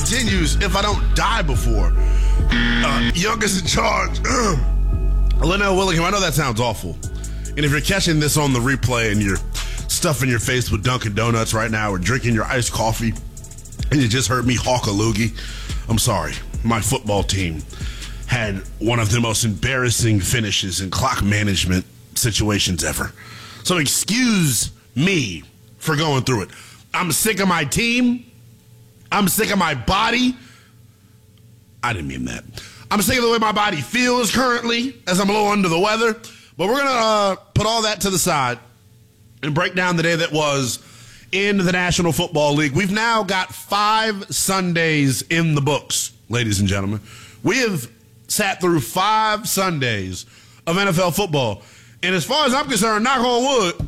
continues if I don't die before. Youngest in charge. Linnell Willingham, I know that sounds awful. And if you're catching this on the replay and you're stuffing your face with Dunkin' Donuts right now or drinking your iced coffee and you just heard me hawk a loogie, I'm sorry. My football team had one of the most embarrassing finishes in clock management situations ever. So excuse me for going through it. I'm sick of my team. I'm sick of my body. I didn't mean that. I'm sick of the way my body feels currently as I'm a little under the weather. But we're going to put all that to the side and break down the day that was in the National Football League. We've now got 5 Sundays in the books, ladies and gentlemen. We have sat through 5 Sundays of NFL football. And as far as I'm concerned, knock on wood,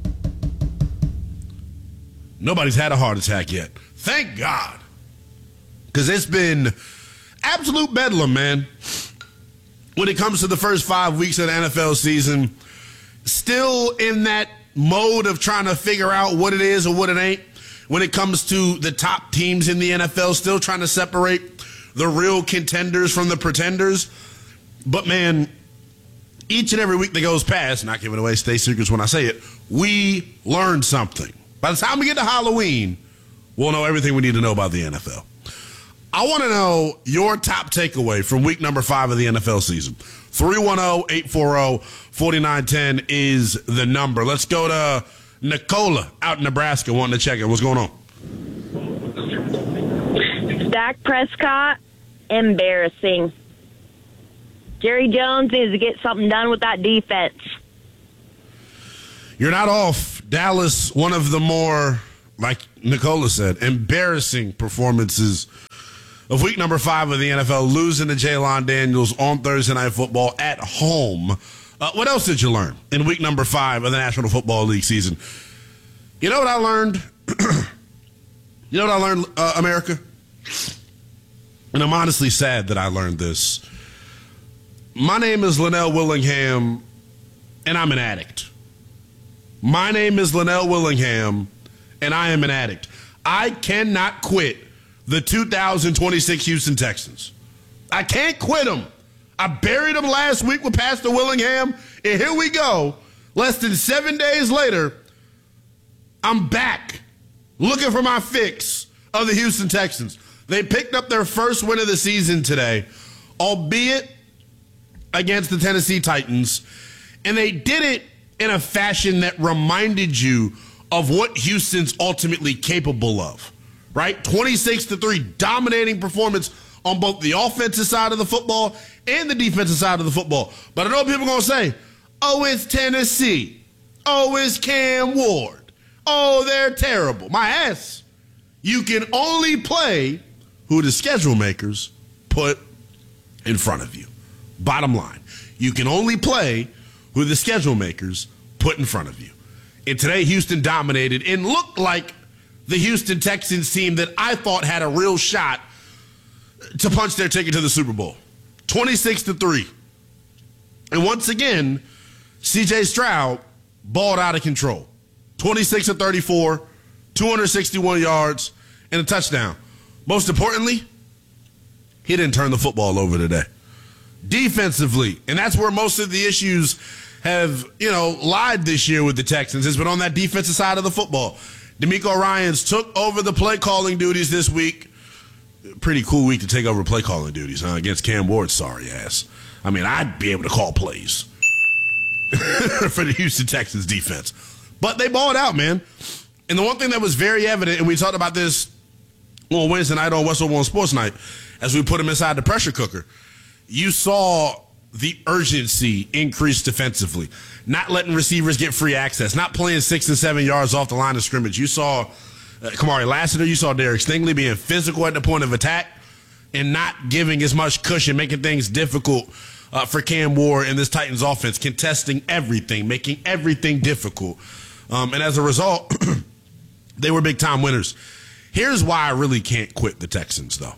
nobody's had a heart attack yet. Thank God. Because it's been absolute bedlam, man. When it comes to the first 5 weeks of the NFL season, still in that mode of trying to figure out what it is or what it ain't. When it comes to the top teams in the NFL, still trying to separate the real contenders from the pretenders. But, man, each and every week that goes past, not giving away state secrets when I say it, we learn something. By the time we get to Halloween, we'll know everything we need to know about the NFL. I want to know your top takeaway from week number 5 of the NFL season. 310-840-4910 is the number. Let's go to Nicola out in Nebraska wanting to check in. What's going on? Dak Prescott, embarrassing. Jerry Jones needs to get something done with that defense. You're not off. Dallas, one of the more, like Nicola said, embarrassing performances of week number 5 of the NFL, losing to Jaylon Daniels on Thursday Night Football at home. What else did you learn in week number 5 of the National Football League season? You know what I learned? America? And I'm honestly sad that I learned this. My name is Linnell Willingham, and I'm an addict. My name is Linnell Willingham, and I am an addict. I cannot quit the 2026 Houston Texans. I can't quit them. I buried them last week with Pastor Willingham, and here we go. Less than 7 days later, I'm back looking for my fix of the Houston Texans. They picked up their first win of the season today, albeit against the Tennessee Titans, and they did it in a fashion that reminded you of what Houston's ultimately capable of. Right? 26-3, dominating performance on both the offensive side of the football and the defensive side of the football. But I know people are going to say, oh, it's Tennessee. Oh, it's Cam Ward. Oh, they're terrible. My ass. You can only play who the schedule makers put in front of you. Bottom line. You can only play who the schedule makers put in front of you. And today, Houston dominated and looked like the Houston Texans team that I thought had a real shot to punch their ticket to the Super Bowl. 26-3. And once again, C.J. Stroud balled out of control. 26-34, 261 yards, and a touchdown. Most importantly, he didn't turn the football over today. Defensively, and that's where most of the issues have, lied this year with the Texans, has been on that defensive side of the football. DeMeco Ryans took over the play calling duties this week. Pretty cool week to take over play calling duties, against Cam Ward's sorry ass. I mean, I'd be able to call plays for the Houston Texans defense. But they balled out, man. And the one thing that was very evident, and we talked about this on Wednesday night on West Oklahoma Sports Night, as we put him inside the pressure cooker, you saw the urgency increase defensively. Not letting receivers get free access, not playing 6 and 7 yards off the line of scrimmage. You saw Kamari Lassiter, you saw Derek Stingley being physical at the point of attack and not giving as much cushion, making things difficult for Cam Ward and this Titans offense, contesting everything, making everything difficult. And as a result, they were big-time winners. Here's why I really can't quit the Texans, though.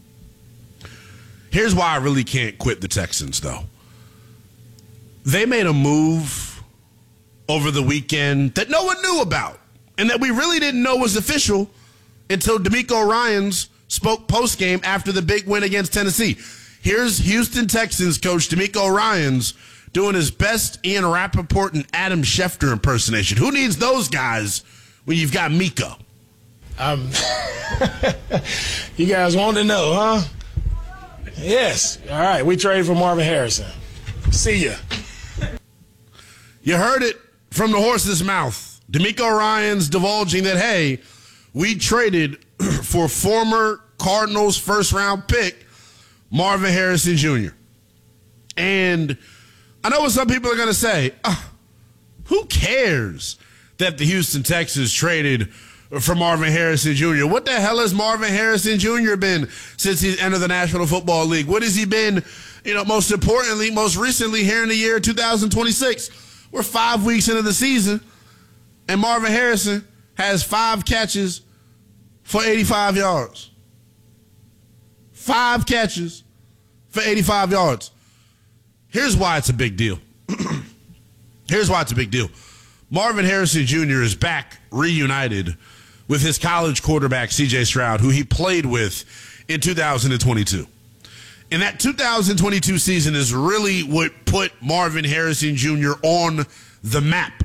They made a move over the weekend that no one knew about and that we really didn't know was official until DeMeco Ryans spoke post-game after the big win against Tennessee. Here's Houston Texans coach DeMeco Ryans doing his best Ian Rappaport and Adam Schefter impersonation. Who needs those guys when you've got Miko? You guys want to know, huh? Yes. All right, we traded for Marvin Harrison. See ya. You heard it from the horse's mouth. DeMeco Ryans divulging that, hey, we traded for former Cardinals first-round pick Marvin Harrison Jr. And I know what some people are going to say. Who cares that the Houston Texans traded for Marvin Harrison Jr.? What the hell has Marvin Harrison Jr. been since he's entered the National Football League? What has he been, most importantly, most recently here in the year 2026? We're 5 weeks into the season, and Marvin Harrison has 5 catches for 85 yards. 5 catches for 85 yards. Here's why it's a big deal. Here's why it's a big deal. Marvin Harrison Jr. is back reunited with his college quarterback, C.J. Stroud, who he played with in 2022. And that 2022 season is really what put Marvin Harrison Jr. on the map.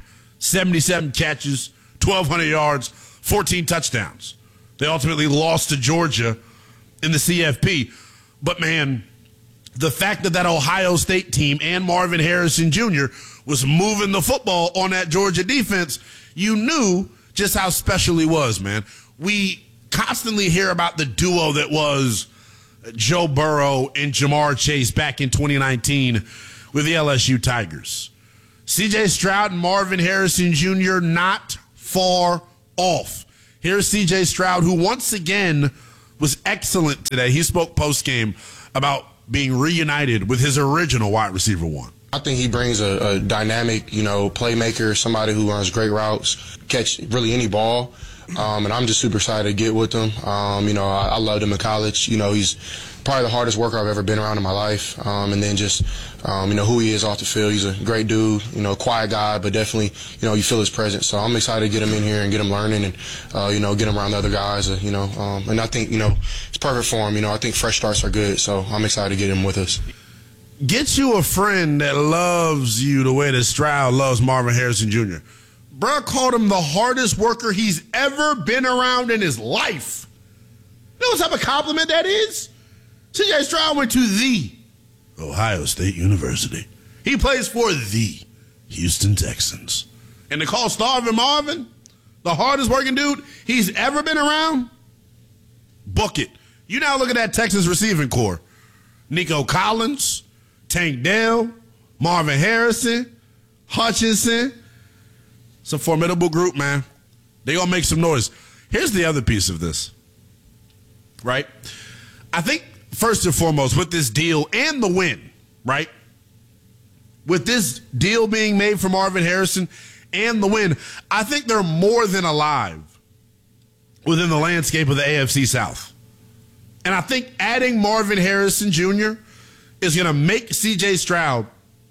77 catches, 1,200 yards, 14 touchdowns. They ultimately lost to Georgia in the CFP. But, man, the fact that Ohio State team and Marvin Harrison Jr. was moving the football on that Georgia defense, you knew just how special he was, man. We constantly hear about the duo that was Joe Burrow and Jamar Chase back in 2019 with the LSU Tigers. C.J. Stroud and Marvin Harrison Jr. not far off. Here's C.J. Stroud, who once again was excellent today. He spoke post-game about being reunited with his original wide receiver one. I think he brings a dynamic, playmaker, somebody who runs great routes, catch really any ball. And I'm just super excited to get with him. I loved him in college. He's probably the hardest worker I've ever been around in my life. And then just, who he is off the field. He's a great dude, quiet guy, but definitely, you feel his presence. So I'm excited to get him in here and get him learning and, get him around the other guys, and I think, it's perfect for him. I think fresh starts are good. So I'm excited to get him with us. Get you a friend that loves you the way that Stroud loves Marvin Harrison Jr. Bruh called him the hardest worker he's ever been around in his life. You know what type of compliment that is? C.J. Stroud went to the Ohio State University. He plays for the Houston Texans. And to call Starvin Marvin the hardest working dude he's ever been around, book it. You now look at that Texans receiving core. Nico Collins, Tank Dell, Marvin Harrison, Hutchinson. It's a formidable group, man. They're going to make some noise. Here's the other piece of this, right? I think, first and foremost, with this deal and the win, right? With this deal being made for Marvin Harrison and the win, I think they're more than alive within the landscape of the AFC South. And I think adding Marvin Harrison Jr. is going to make C.J. Stroud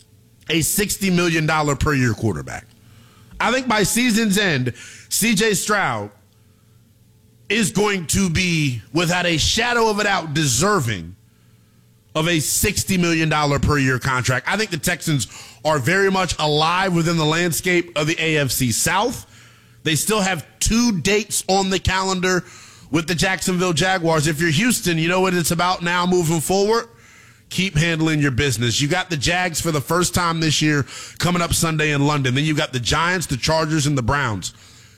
a $60 million per year quarterback. I think by season's end, C.J. Stroud is going to be, without a shadow of a doubt, deserving of a $60 million per year contract. I think the Texans are very much alive within the landscape of the AFC South. They still have 2 dates on the calendar with the Jacksonville Jaguars. If you're Houston, you know what it's about now moving forward? Keep handling your business. You got the Jags for the first time this year coming up Sunday in London. Then you got the Giants, the Chargers, and the Browns.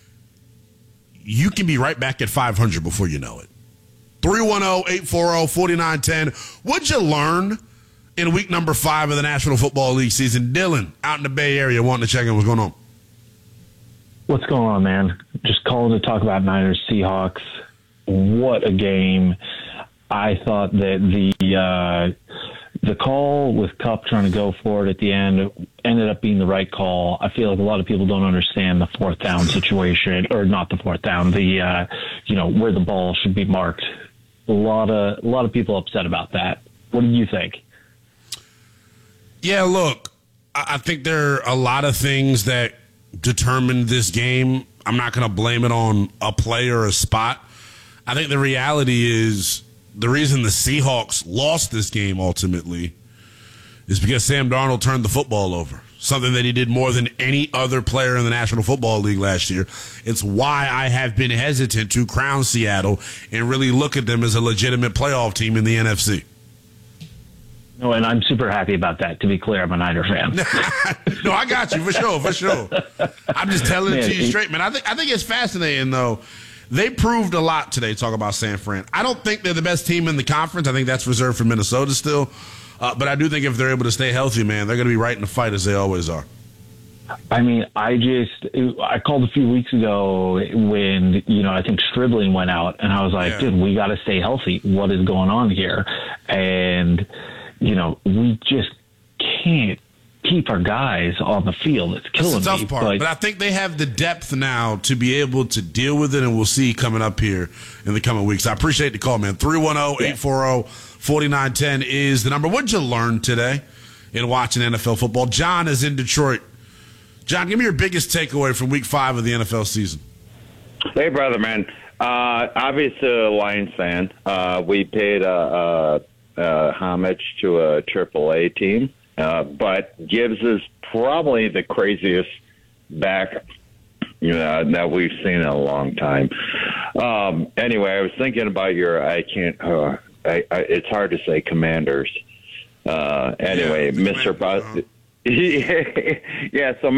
You can be right back at 500 before you know it. 310-840-4910. What'd you learn in week number 5 of the National Football League season? Dylan, out in the Bay Area, wanting to check in. What's going on? What's going on, man? Just calling to talk about Niners Seahawks. What a game. I thought that the call with Kupp trying to go for it at the end ended up being the right call. I feel like a lot of people don't understand the 4th down situation, or not the 4th down, the where the ball should be marked. A lot of people upset about that. What do you think? Yeah, look, I think there are a lot of things that determined this game. I'm not going to blame it on a play or a spot. I think the reality is the reason the Seahawks lost this game ultimately is because Sam Darnold turned the football over, something that he did more than any other player in the National Football League last year. It's why I have been hesitant to crown Seattle and really look at them as a legitimate playoff team in the NFC. No, and I'm super happy about that. To be clear, I'm a Niner fan. No, I got you for sure. I'm just telling it to you straight, man. I think it's fascinating though. They proved a lot today. Talk about San Fran. I don't think they're the best team in the conference. I think that's reserved for Minnesota still. But I do think if they're able to stay healthy, man, they're going to be right in the fight as they always are. I mean, I called a few weeks ago when, I think Stribling went out, and I was like, dude, we got to stay healthy. What is going on here? And, we just can't keep our guys on the field. It's killing me. That's the tough part. But I think they have the depth now to be able to deal with it, and we'll see coming up here in the coming weeks. I appreciate the call, man. 310-840-4910 is the number. What'd you learn today in watching NFL football? John is in Detroit. John, give me your biggest takeaway from Week 5 of the NFL season. Hey, brother, man. Obviously a Lions fan. We paid homage to a AAA team. But Gibbs is probably the craziest back that we've seen in a long time. Anyway, I was thinking about it's hard to say Commanders. Anyway, Mr. Positive. Yeah, so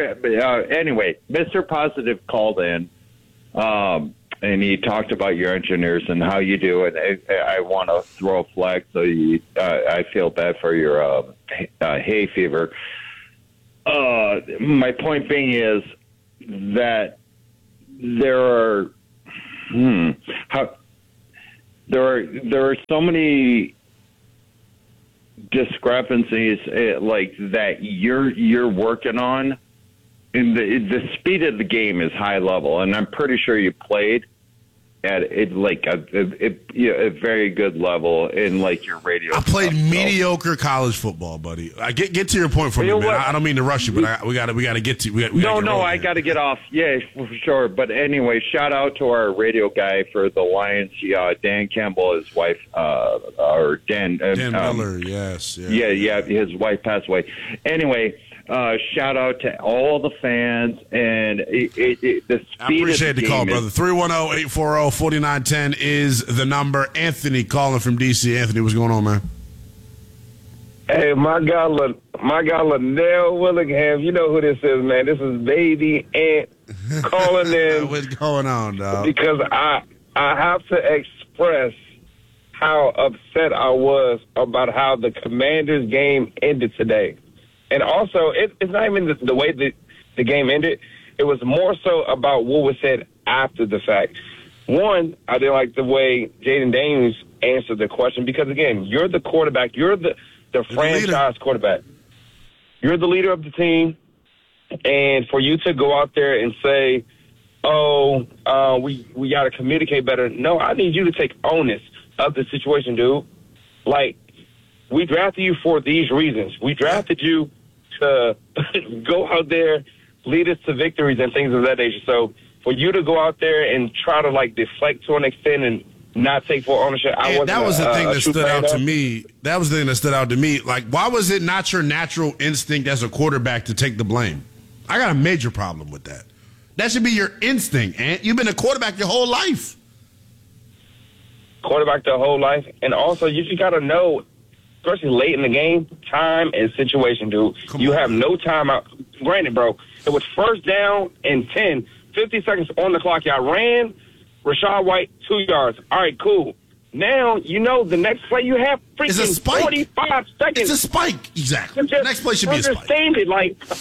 Mr. Positive called in, and he talked about your engineers and how you do it. I want to throw a flag, so I feel bad for your hay fever. My point being is that there are so many discrepancies like that you're working on, and the speed of the game is high level, and I'm pretty sure you played at a very good level in your radio. I played mediocre college football, buddy. I get to your point for me, man. I don't mean to rush you, but we got to get to. I got to get off. Yeah, for sure. But anyway, shout out to our radio guy for the Lions, Dan Campbell, his wife, or Dan Miller. Yes. Yeah. His wife passed away. Anyway. Shout out to all the fans and the speed. I appreciate of the call, brother. 310-840-4910 is the number. Anthony calling from DC. Anthony, what's going on, man? Hey, my guy Linnell Willingham. You know who this is, man. This is Baby Ant calling in. What's going on, dog? Because I have to express how upset I was about how the Commanders game ended today. And also, it's not even the way that the game ended. It was more so about what was said after the fact. One, I didn't like the way Jaden Daniels answered the question because, again, you're the quarterback. You're the franchise quarterback. You're the leader of the team. And for you to go out there and say, we got to communicate better. No, I need you to take onus of the situation, dude. We drafted you for these reasons. We drafted you to go out there, lead us to victories and things of that nature. So for you to go out there and try to deflect to an extent and not take full ownership, that was the thing that stood out to me. That was the thing that stood out to me. Why was it not your natural instinct as a quarterback to take the blame? I got a major problem with that. That should be your instinct, Ant. You've been a quarterback your whole life. Quarterback their whole life. And also, you just got to know, especially late in the game, time and situation, dude. You have no time out. Granted, bro, it was first down and 10, 50 seconds on the clock. Y'all ran. Rachaad White, 2 yards. All right, cool. Now, the next play you have freaking 45 seconds. It's a spike. Exactly. The next play should be a spike. Understand it.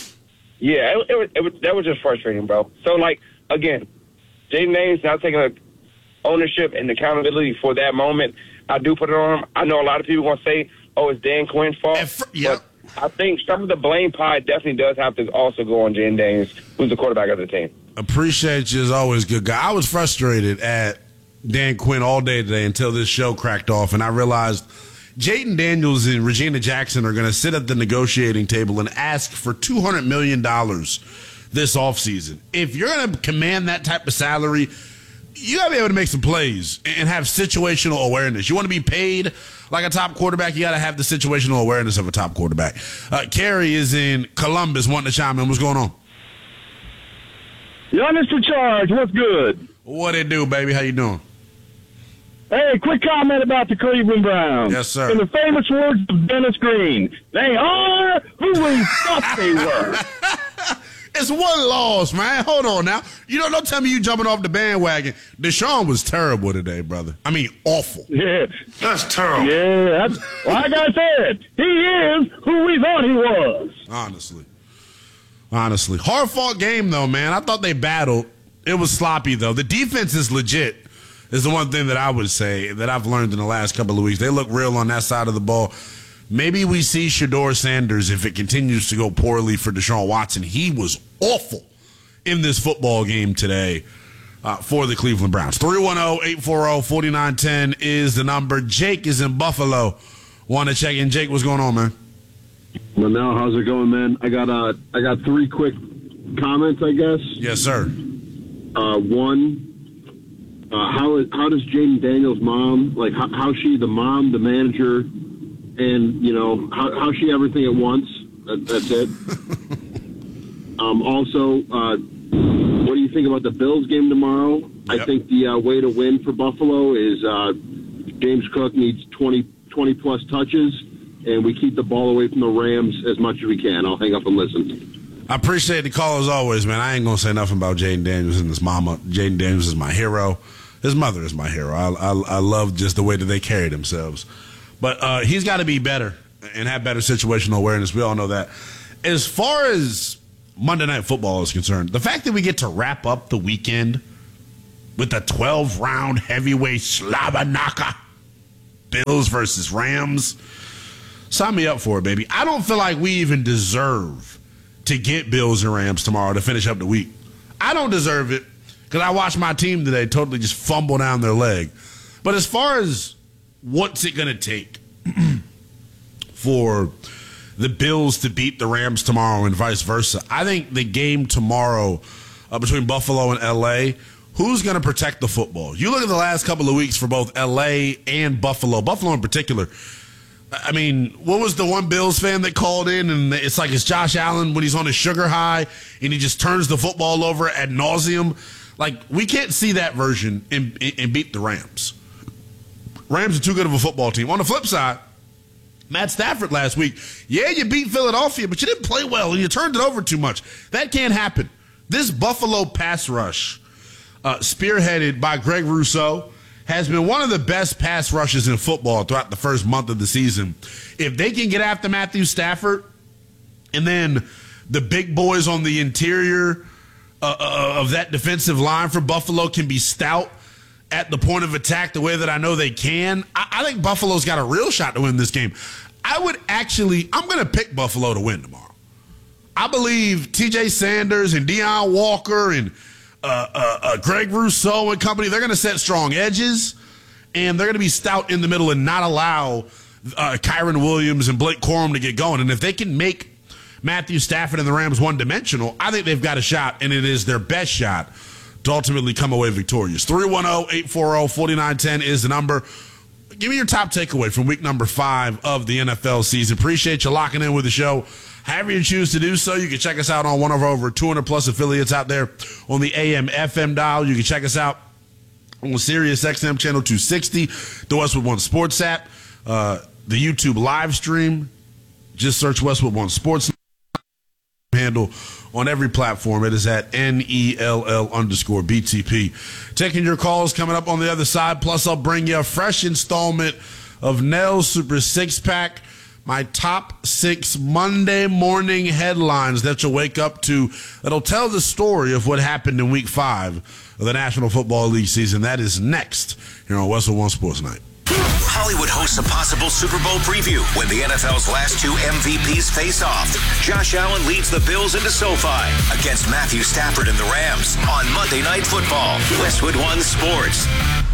That was just frustrating, bro. So, again, Jaden Daniels now taking ownership and accountability for that moment. I do put it on him. I know a lot of people going to say, it's Dan Quinn's fault. But I think some of the blame pie definitely does have to also go on Jaden Daniels, who's the quarterback of the team. Appreciate you as always, good guy. I was frustrated at Dan Quinn all day today until this show cracked off, and I realized Jaden Daniels and Regina Jackson are going to sit at the negotiating table and ask for $200 million this offseason. If you're going to command that type of salary, you got to be able to make some plays and have situational awareness. You want to be paid like a top quarterback, you got to have the situational awareness of a top quarterback. Kerry is in Columbus wanting to chime in. What's going on? Yo, Mr. Charge, what's good? What it do, baby? How you doing? Hey, quick comment about the Cleveland Browns. Yes, sir. In the famous words of Dennis Green, they are who we thought they were. It's one loss, man. Hold on now. Don't tell me you jumping off the bandwagon. Deshaun was terrible today, brother. I mean, awful. Yeah. That's terrible. Yeah, like I said, he is who we thought he was. Honestly. Hard-fought game, though, man. I thought they battled. It was sloppy, though. The defense is legit, is the one thing that I would say that I've learned in the last couple of weeks. They look real on that side of the ball. Maybe we see Shedeur Sanders if it continues to go poorly for Deshaun Watson. He was awful in this football game today for the Cleveland Browns. 310-840-4910 is the number. Jake is in Buffalo. Want to check in. Jake, what's going on, man? Linnell, how's it going, man? I got 3 quick comments, I guess. Yes, sir. One, how does Jaden Daniels' mom, like how's she the mom, the manager, and how's she everything at once? That's it. Also, what do you think about the Bills game tomorrow? Yep. I think the way to win for Buffalo is James Cook needs 20 plus touches, and we keep the ball away from the Rams as much as we can. I'll hang up and listen. I appreciate the call as always, man. I ain't going to say nothing about Jaden Daniels and his mama. Jaden Daniels is my hero. His mother is my hero. I love just the way that they carry themselves. But he's got to be better and have better situational awareness. We all know that. As far as Monday Night Football is concerned, the fact that we get to wrap up the weekend with a 12-round heavyweight slobber knocker, Bills versus Rams, sign me up for it, baby. I don't feel like we even deserve to get Bills and Rams tomorrow to finish up the week. I don't deserve it because I watched my team today totally just fumble down their leg. But as far as what's it going to take for the Bills to beat the Rams tomorrow and vice versa, I think the game tomorrow between Buffalo and L.A., who's going to protect the football? You look at the last couple of weeks for both L.A. and Buffalo in particular. I mean, what was the one Bills fan that called in and it's like it's Josh Allen when he's on his sugar high and he just turns the football over ad nauseum? Like, we can't see that version and beat the Rams. Rams are too good of a football team. On the flip side, Matt Stafford last week, yeah, you beat Philadelphia, but you didn't play well and you turned it over too much. That can't happen. This Buffalo pass rush, spearheaded by Greg Rousseau, has been one of the best pass rushes in football throughout the first month of the season. If they can get after Matthew Stafford and then the big boys on the interior of that defensive line for Buffalo can be stout at the point of attack the way that I know they can, I think Buffalo's got a real shot to win this game. I'm going to pick Buffalo to win tomorrow. I believe TJ Sanders and Deion Walker and Greg Rousseau and company, they're going to set strong edges, and they're going to be stout in the middle and not allow Kyron Williams and Blake Corum to get going. And if they can make Matthew Stafford and the Rams one-dimensional, I think they've got a shot, and it is their best shot to ultimately come away victorious. 310-840-4910 is the number. Give me your top takeaway from week number 5 of the NFL season. Appreciate you locking in with the show. However you choose to do so, you can check us out on one of our over 200-plus affiliates out there on the AM/FM dial. You can check us out on Sirius XM Channel 260, the Westwood One Sports app, the YouTube live stream. Just search Westwood One Sports handle on every platform. It is at NELL_BTP. Taking your calls coming up on the other side. Plus, I'll bring you a fresh installment of Nell's Super 6-Pack. My top 6 Monday morning headlines that you'll wake up to that'll tell the story of what happened in week 5 of the National Football League season. That is next here on Westwood One Sports Night. Hollywood hosts a possible Super Bowl preview when the NFL's last 2 MVPs face off. Josh Allen leads the Bills into SoFi against Matthew Stafford and the Rams on Monday Night Football. Westwood One Sports.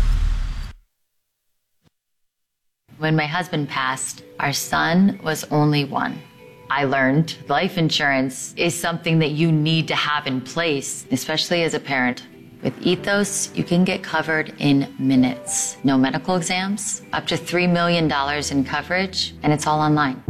When my husband passed, our son was only 1. I learned life insurance is something that you need to have in place, especially as a parent. With Ethos, you can get covered in minutes. No medical exams, up to $3 million in coverage, and it's all online.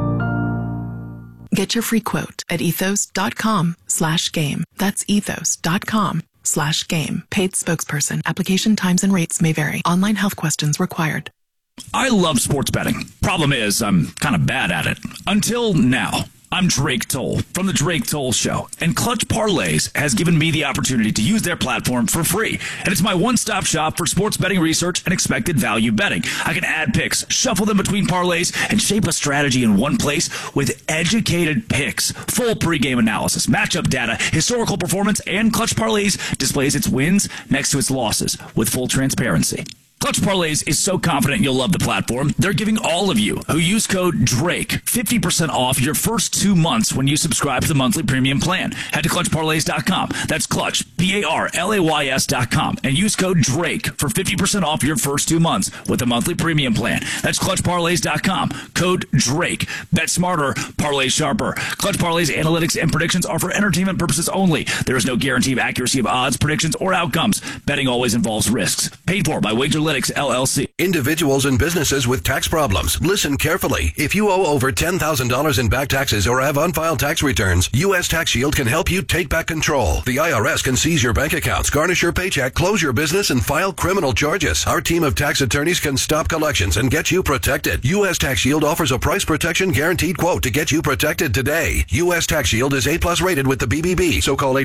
Get your free quote at ethos.com/game. That's ethos.com/game. Paid spokesperson. Application times and rates may vary. Online health questions required. I love sports betting. Problem is, I'm kind of bad at it. Until now. I'm Drake Toll from The Drake Toll Show, and Clutch Parlays has given me the opportunity to use their platform for free. And it's my one-stop shop for sports betting research and expected value betting. I can add picks, shuffle them between parlays, and shape a strategy in one place with educated picks, full pregame analysis, matchup data, historical performance, and Clutch Parlays displays its wins next to its losses with full transparency. Clutch Parlays is so confident you'll love the platform, they're giving all of you who use code DRAKE 50% off your first 2 months when you subscribe to the monthly premium plan. Head to ClutchParlays.com. That's Clutch, PARLAYS.com, and use code DRAKE for 50% off your first 2 months with the monthly premium plan. That's ClutchParlays.com. Code DRAKE. Bet smarter, parlay sharper. Clutch Parlays analytics and predictions are for entertainment purposes only. There is no guarantee of accuracy of odds, predictions, or outcomes. Betting always involves risks. Paid for by Wager LLC. Individuals and businesses with tax problems. Listen carefully. If you owe over $10,000 in back taxes or have unfiled tax returns, U.S. Tax Shield can help you take back control. The IRS can seize your bank accounts, garnish your paycheck, close your business, and file criminal charges. Our team of tax attorneys can stop collections and get you protected. U.S. Tax Shield offers a price protection guaranteed quote to get you protected today. U.S. Tax Shield is A+ rated with the BBB, so call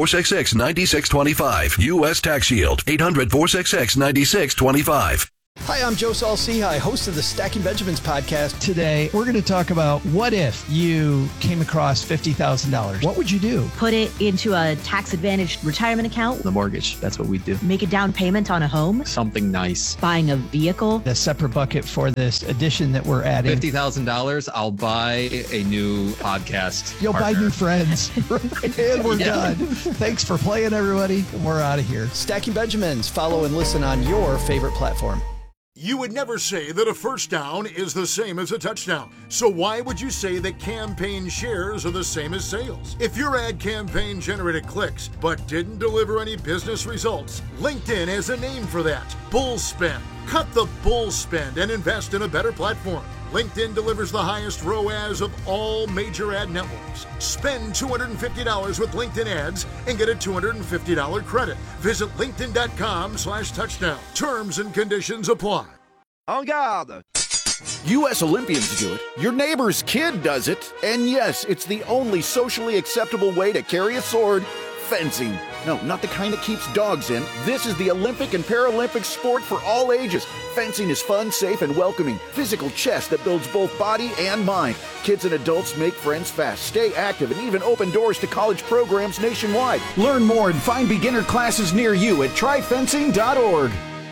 800-466-9625. U.S. Tax Shield, 800-466-9625. Hi, I'm Joe Saul-Sehy, host of the Stacking Benjamins podcast. Today, we're going to talk about what if you came across $50,000? What would you do? Put it into a tax-advantaged retirement account. The mortgage, that's what we do. Make a down payment on a home. Something nice. Buying a vehicle. A separate bucket for this addition that we're adding. $50,000, I'll buy a new podcast You'll partner. buy new friends. And we're done. Thanks for playing, everybody. We're out of here. Stacking Benjamins. Follow and listen on your favorite platform. You would never say that a first down is the same as a touchdown. So why would you say that campaign shares are the same as sales? If your ad campaign generated clicks but didn't deliver any business results, LinkedIn has a name for that. Bull spend. Cut the bull spend and invest in a better platform. LinkedIn delivers the highest ROAS of all major ad networks. Spend $250 with LinkedIn ads and get a $250 credit. Visit linkedin.com/touchdown. Terms and conditions apply. En garde! U.S. Olympians do it, your neighbor's kid does it, and yes, it's the only socially acceptable way to carry a sword. Fencing. No, not the kind that keeps dogs in. This is the Olympic and Paralympic sport for all ages. Fencing is fun, safe, and welcoming. Physical chess that builds both body and mind. Kids and adults make friends fast, stay active, and even open doors to college programs nationwide. Learn more and find beginner classes near you at tryfencing.org.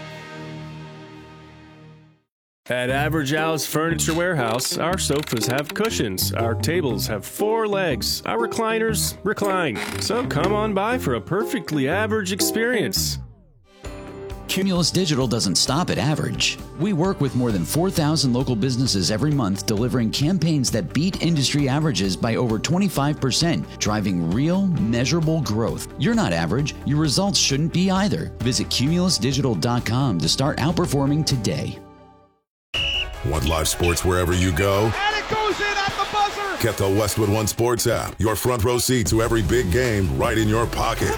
At Average Al's Furniture Warehouse, our sofas have cushions, our tables have 4 legs, our recliners recline. So come on by for a perfectly average experience. Cumulus Digital doesn't stop at average. We work with more than 4,000 local businesses every month, delivering campaigns that beat industry averages by over 25%, driving real, measurable growth. You're not average. Your results shouldn't be either. Visit cumulusdigital.com to start outperforming today. Want live sports wherever you go? And it goes in at the buzzer! Get the Westwood One Sports app. Your front row seat to every big game right in your pocket.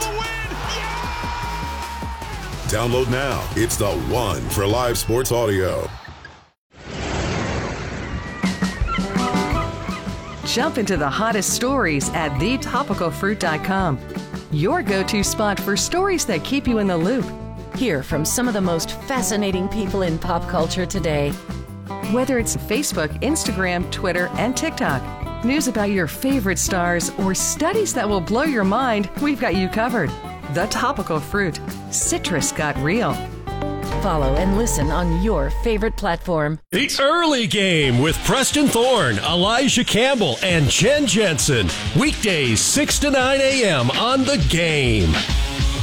Download now. It's the one for live sports audio. Jump into the hottest stories at thetopicalfruit.com. Your go-to spot for stories that keep you in the loop. Hear from some of the most fascinating people in pop culture today. Whether it's Facebook, Instagram, Twitter, and TikTok, news about your favorite stars, or studies that will blow your mind, we've got you covered. The Topical Fruit. Citrus got real. Follow and listen on your favorite platform. The Early Game with Preston Thorne, Elijah Campbell, and Jen Jensen. Weekdays 6 to 9 a.m. on The Game.